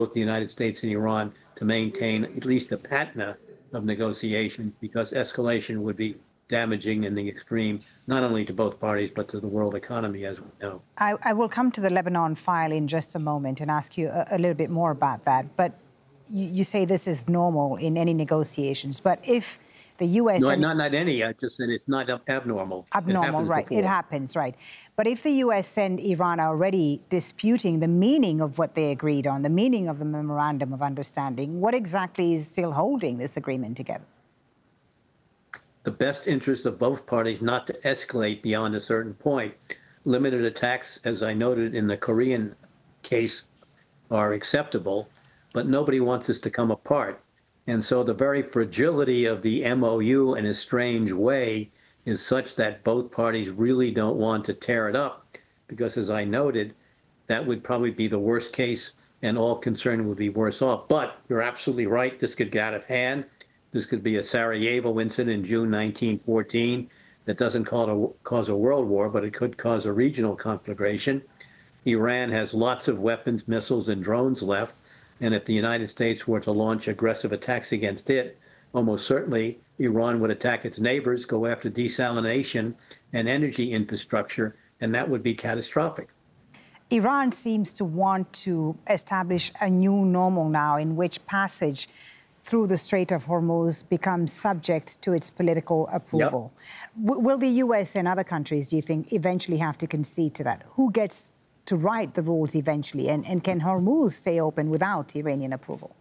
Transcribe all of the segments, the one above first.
the United States and Iran to maintain at least a patina of negotiation, because escalation would be damaging in the extreme, not only to both parties, but to the world economy, as we know. I will come to the Lebanon file in just a moment and ask you a little bit more about that. But you say this is normal in any negotiations. But if the U.S. No, not any. I just said it's not abnormal. Abnormal, right. Before. It happens, right. But if the U.S. and Iran are already disputing the meaning of what they agreed on, the meaning of the Memorandum of Understanding, what exactly is still holding this agreement together? The best interest of both parties not to escalate beyond a certain point. Limited attacks, as I noted in the Korean case, are acceptable, but nobody wants us to come apart. And so the very fragility of the MOU in a strange way is such that both parties really don't want to tear it up, because, as I noted, that would probably be the worst case and all concerned would be worse off. But you're absolutely right. This could get out of hand. This could be a Sarajevo incident in June 1914 that doesn't cause a world war, but it could cause a regional conflagration. Iran has lots of weapons, missiles, and drones left. And if the United States were to launch aggressive attacks against it, almost certainly Iran would attack its neighbors, go after desalination and energy infrastructure, and that would be catastrophic. Iran seems to want to establish a new normal now in which passage through the Strait of Hormuz becomes subject to its political approval. Yep. Will the U.S. and other countries, do you think, eventually have to concede to that? Who gets to write the rules eventually? And can Hormuz stay open without Iranian approval?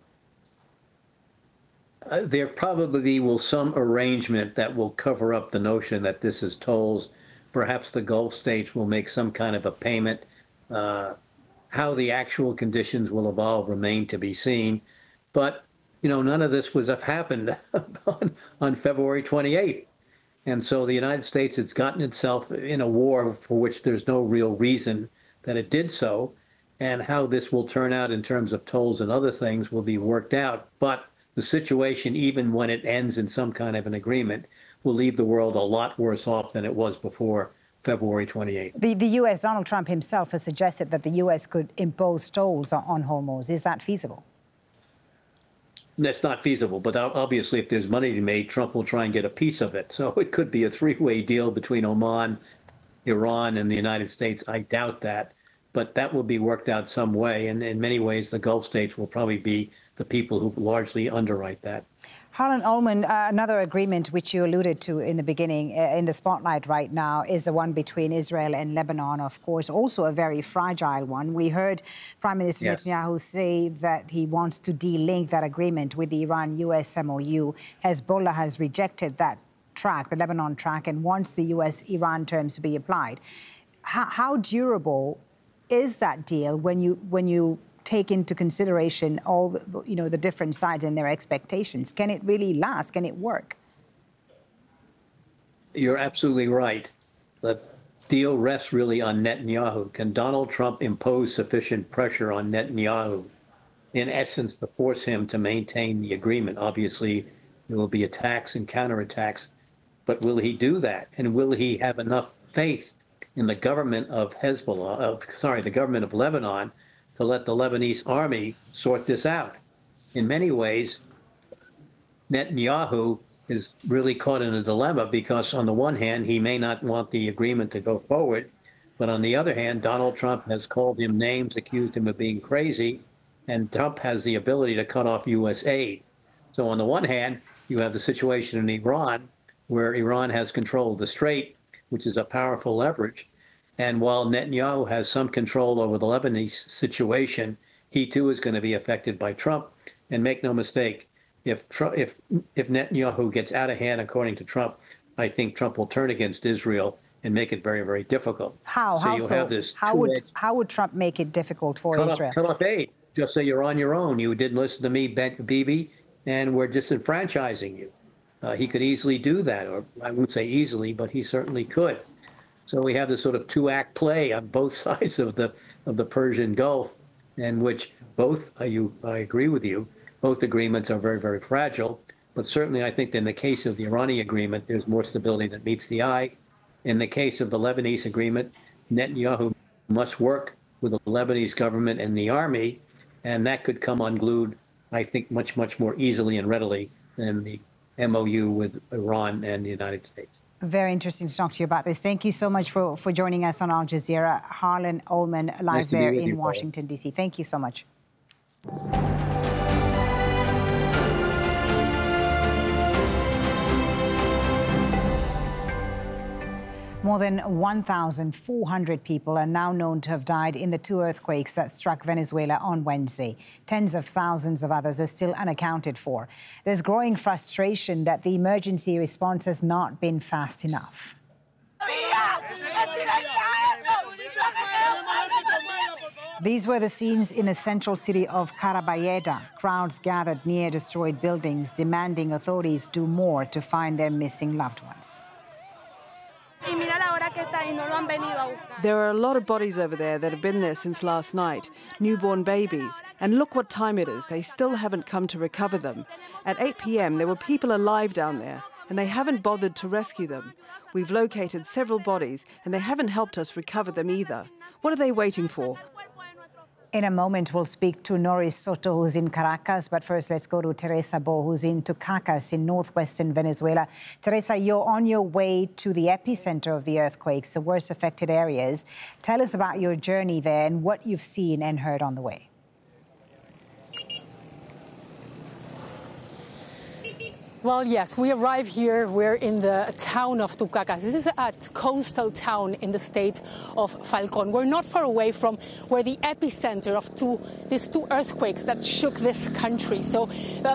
There probably will some arrangement that will cover up the notion that this is tolls. Perhaps the Gulf states will make some kind of a payment. How the actual conditions will evolve remain to be seen. But you know, none of this would have happened on February 28th. And so the United States has gotten itself in a war for which there's no real reason that it did so. And how this will turn out in terms of tolls and other things will be worked out. But the situation, even when it ends in some kind of an agreement, will leave the world a lot worse off than it was before February 28th. The U.S., Donald Trump himself has suggested that the U.S. could impose tolls on Hormuz. Is that feasible? That's not feasible, but obviously if there's money to be made, Trump will try and get a piece of it. So it could be a three-way deal between Oman, Iran, and the United States. I doubt that, but that will be worked out some way. And in many ways, the Gulf states will probably be the people who largely underwrite that. Harlan Ullman, another agreement which you alluded to in the beginning, in the spotlight right now, is the one between Israel and Lebanon, of course, also a very fragile one. We heard Prime Minister Netanyahu say that he wants to de-link that agreement with the Iran-US MOU. Hezbollah has rejected that track, the Lebanon track, and wants the US-Iran terms to be applied. How durable is that deal when you take into consideration all the different sides and their expectations? Can it really last? Can it work? You're absolutely right. The deal rests really on Netanyahu. Can Donald Trump impose sufficient pressure on Netanyahu, in essence, to force him to maintain the agreement? Obviously, there will be attacks and counterattacks, but will he do that? And will he have enough faith in the government of the government of Lebanon, to let the Lebanese army sort this out? In many ways, Netanyahu is really caught in a dilemma, because on the one hand, he may not want the agreement to go forward, but on the other hand, Donald Trump has called him names, accused him of being crazy, and Trump has the ability to cut off U.S. aid. So on the one hand, you have the situation in Iran, where Iran has control of the strait, which is a powerful leverage. And while Netanyahu has some control over the Lebanese situation, he too is going to be affected by Trump. And make no mistake, if Netanyahu gets out of hand, according to Trump, I think Trump will turn against Israel and make it very, very difficult. How? How would Trump make it difficult for Israel? Cut off aid. Just say you're on your own. You didn't listen to me, Bibi, and we're disenfranchising you. He could easily do that, or I wouldn't say easily, but he certainly could. So we have this sort of two-act play on both sides of the Persian Gulf, in which both, I agree with you, both agreements are very, very fragile. But certainly I think in the case of the Iranian agreement, there's more stability that meets the eye. In the case of the Lebanese agreement, Netanyahu must work with the Lebanese government and the army And that could come unglued, I think, much, much more easily and readily than the MOU with Iran and the United States. Very interesting to talk to you about this. Thank you so much for joining us on Al Jazeera. Harlan Ullman, live there in Washington, D.C. Thank you so much. More than 1,400 people are now known to have died in the two earthquakes that struck Venezuela on Wednesday. Tens of thousands of others are still unaccounted for. There's growing frustration that the emergency response has not been fast enough. These were the scenes in the central city of Carabayeda. Crowds gathered near destroyed buildings, demanding authorities do more to find their missing loved ones. There are a lot of bodies over there that have been there since last night, newborn babies. And look what time it is. They still haven't come to recover them. At 8 p.m, there were people alive down there, and they haven't bothered to rescue them. We've located several bodies, and they haven't helped us recover them either. What are they waiting for? In a moment, we'll speak to Norris Soto, who's in Caracas. But first, let's go to Teresa Bo, who's in Tucacas in northwestern Venezuela. Teresa, you're on your way to the epicenter of the earthquakes, the worst affected areas. Tell us about your journey there and what you've seen and heard on the way. Well, yes, we arrive here. We're in the town of Tucacas. This is a coastal town in the state of Falcón. We're not far away from where the epicenter of these two earthquakes that shook this country. So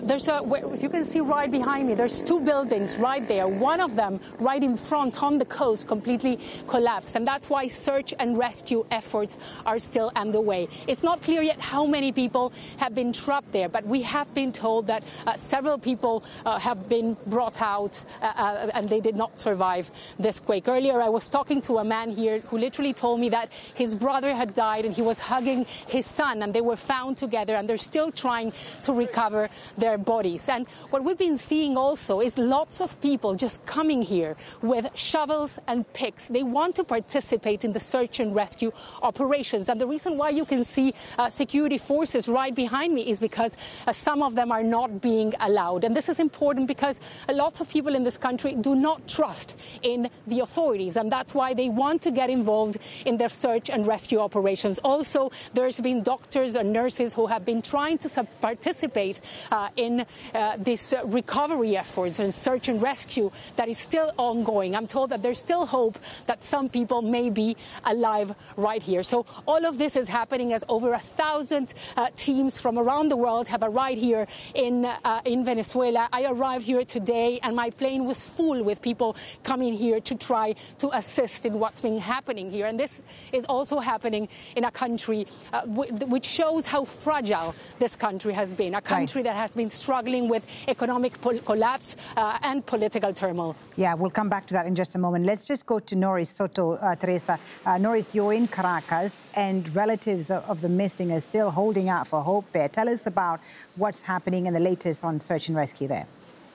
you can see right behind me, there's two buildings right there. One of them right in front on the coast completely collapsed. And that's why search and rescue efforts are still underway. It's not clear yet how many people have been trapped there, but we have been told that several people have been brought out and they did not survive this quake. Earlier, I was talking to a man here who literally told me that his brother had died and he was hugging his son, and they were found together and they're still trying to recover their bodies. And what we've been seeing also is lots of people just coming here with shovels and picks. They want to participate in the search and rescue operations. And the reason why you can see security forces right behind me is because some of them are not being allowed. And this is important because a lot of people in this country do not trust in the authorities, and that's why they want to get involved in their search and rescue operations. Also, there's been doctors and nurses who have been trying to participate in this recovery efforts and search and rescue that is still ongoing. I'm told that there's still hope that some people may be alive right here. So all of this is happening as over 1,000 teams from around the world have arrived here in Venezuela. I arrived here today and my plane was full with people coming here to try to assist in what's been happening here. And this is also happening in a country which shows how fragile this country has been, a country that has been struggling with economic collapse and political turmoil. Yeah, we'll come back to that in just a moment. Let's just go to Norris Soto, Teresa. Norris, you're in Caracas and relatives of the missing are still holding out for hope there. Tell us about what's happening and the latest on search and rescue there.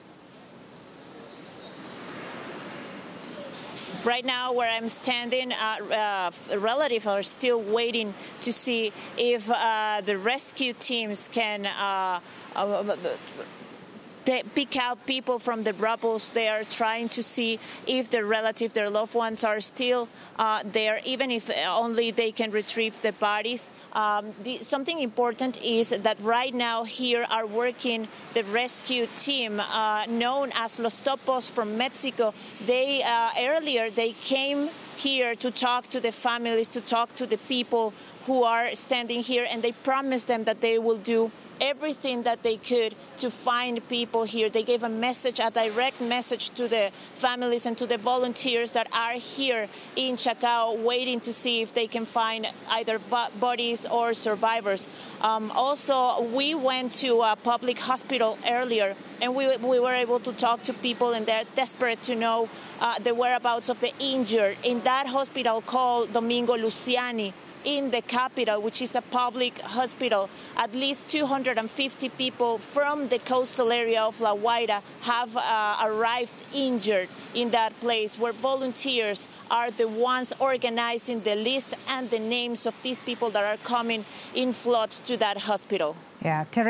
Right now, where I'm standing, relatives are still waiting to see if the rescue teams can pick out people from the rubble. They are trying to see if their relatives, their loved ones are still there, even if only they can retrieve the bodies. Something important is that right now here are working the rescue team known as Los Topos from Mexico. They earlier they came here to talk to the families, to talk to the people who are standing here, and they promised them that they will do everything that they could to find people here. They gave a message, a direct message to the families and to the volunteers that are here in Chacao waiting to see if they can find either bodies or survivors. Also, we went to a public hospital earlier, and we were able to talk to people, and they're desperate to know the whereabouts of the injured. In that hospital called Domingo Luciani, in the capital, which is a public hospital. At least 250 people from the coastal area of La Guaira have arrived injured in that place, where volunteers are the ones organizing the list and the names of these people that are coming in floods to that hospital. Yeah,